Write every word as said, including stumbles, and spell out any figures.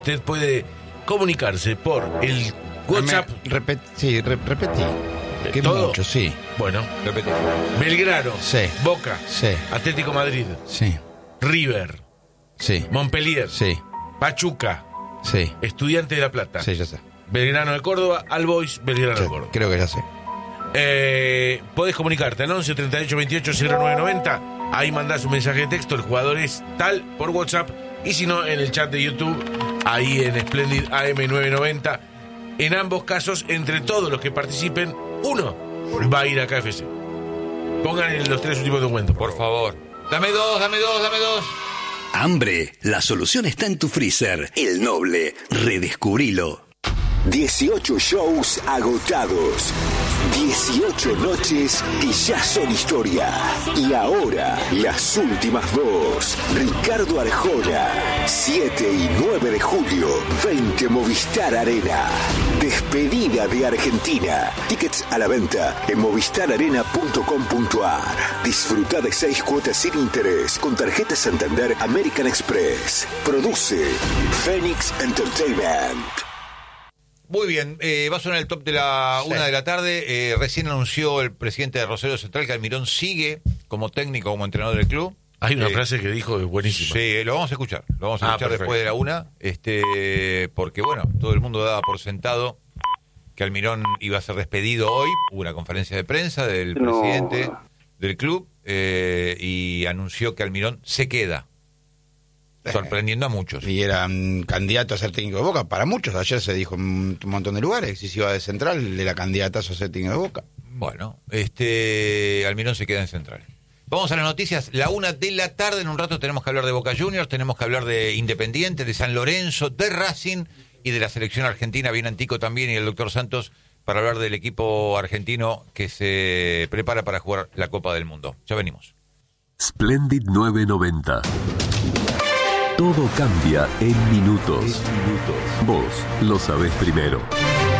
Usted puede comunicarse por el WhatsApp. Repet, sí, re, repetí. Que ¿Todo? mucho, sí. Bueno, Repetí. Belgrano, Sí. Boca, Sí. Atlético Madrid, Sí. River, Sí. Montpellier, Sí. Pachuca, Sí. Estudiantes de La Plata, Sí, ya sé. Belgrano de Córdoba, All Boys, Belgrano Sí, de Córdoba. creo que ya sé. Eh, podés comunicarte al once treinta y ocho veintiocho cero nueve noventa. Ahí mandás un mensaje de texto. El jugador es tal por WhatsApp. Y si no, en el chat de YouTube, ahí en Splendid A M novecientos noventa. En ambos casos, entre todos los que participen, uno va a ir a K F C. Pongan en los tres últimos documentos, por Por favor. Dame dos, dame dos, dame dos. Hambre, la solución está en tu freezer. El Noble, redescubrilo. dieciocho shows agotados. dieciocho noches que ya son historia. Y ahora, las últimas dos. Ricardo Arjona, siete y nueve de julio, veinte Movistar Arena. Despedida de Argentina. Tickets a la venta en movistar arena punto com punto a r. Disfruta de seis cuotas sin interés con tarjeta Santander American Express. Produce Phoenix Entertainment. Muy bien, eh, va a sonar el top de la Sí. una de la tarde. Eh, recién anunció el presidente de Rosario Central que Almirón sigue como técnico, como entrenador del club. Hay una Eh, frase que dijo que es buenísima. Sí, lo vamos a escuchar. Lo vamos a Ah, escuchar perfecto. después de la una. Este, porque bueno, todo el mundo daba por sentado que Almirón iba a ser despedido hoy. Hubo una conferencia de prensa del No. presidente del club eh, y anunció que Almirón se queda. Sorprendiendo a muchos. Y eran candidatos a ser técnico de Boca. Para muchos, ayer se dijo en un montón de lugares. Si se iba de Central, era candidatazo a ser técnico de Boca. Bueno, este Almirón se queda en Central. Vamos a las noticias. La una de la tarde, en un rato tenemos que hablar de Boca Juniors, tenemos que hablar de Independiente, de San Lorenzo, de Racing y de la selección argentina. Viene Antico también y el doctor Santos para hablar del equipo argentino que se prepara para jugar la Copa del Mundo. Ya venimos. Splendid novecientos noventa. Todo cambia en minutos. Vos lo sabés primero.